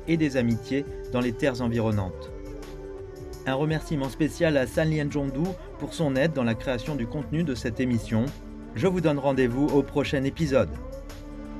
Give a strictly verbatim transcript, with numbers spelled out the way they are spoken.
et des amitiés dans les terres environnantes. Un remerciement spécial à San Lien Zhongdu pour son aide dans la création du contenu de cette émission. Je vous donne rendez-vous au prochain épisode.